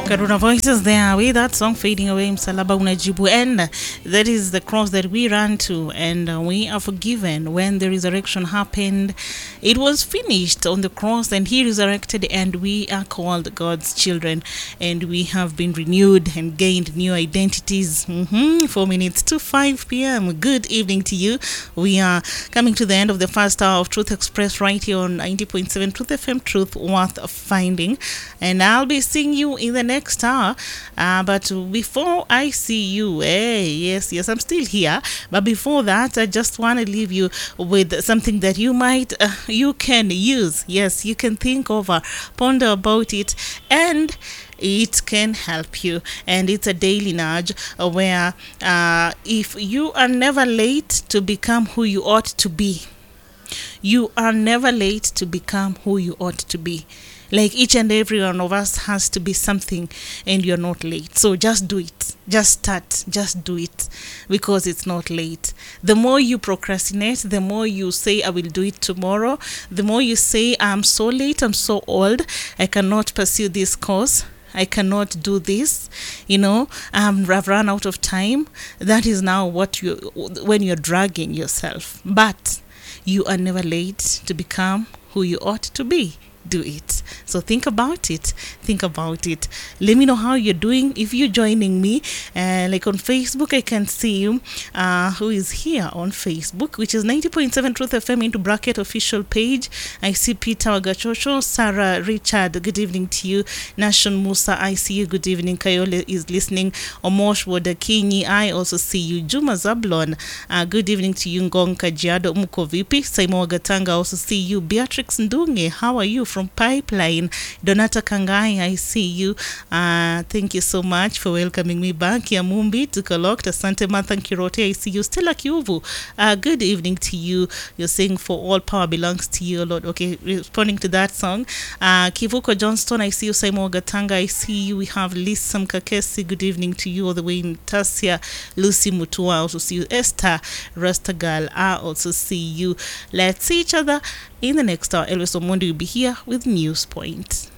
Karuna Voices there with that song Fading Away, Msalaba Unajibu. And that is the cross that we ran to, and we are forgiven. When the resurrection happened, it was finished on the cross, and he resurrected, and we are called God's children, and we have been renewed and gained new identities. 4 minutes to 5 p.m. Good evening to you. We are coming to the end of the first hour of Truth Express right here on 90.7 Truth FM, Truth Worth Finding. And I'll be seeing you in the next hour. But before I see you, yes, I'm still here. But before that, I just want to leave you with something that you can use. Yes, you can think over, ponder about it, and it can help you. And it's a daily nudge where if you are never late to become who you ought to be, you are never late to become who you ought to be. Like each and every one of us has to be something, and you're not late. So just do it. Just start. Just do it, because it's not late. The more you procrastinate, the more you say, I will do it tomorrow. The more you say, I'm so late, I'm so old, I cannot pursue this course, I cannot do this, I've run out of time. That is now when you're dragging yourself. But you are never late to become who you ought to be. Do it. So think about it. Let me know how you're doing. If you're joining me like on Facebook, I can see you who is here on Facebook, which is 90.7 Truth FM into bracket official page. I see Peter Wagachocho, Sarah Richard, good evening to you. Nashon Musa, I see you, good evening. Kayole is listening. Omosh Wadakinyi, I also see you. Juma Zablon, good evening to you. Ngong Kajiado, Muko Vipi. Saimo Wagatanga, also see you. Beatrix Ndunge, how are you? From Pipeline. Donata Kangai, I see you. Thank you so much for welcoming me back. Yamumbi Tukolok, Asante Martha Kirote, I see you. Stella Kiuvu, good evening to you. You're saying for all power belongs to you, Lord. Okay, responding to that song. Kivuko Johnston, I see you. Saimo Gatanga, I see you. We have Lisa Mkakesi, good evening to you all the way in Tasia. Lucy Mutua, I also see you. Esther Rastagal, I also see you. Let's see each other in the next hour. Elvis Omondi will be here with News Point.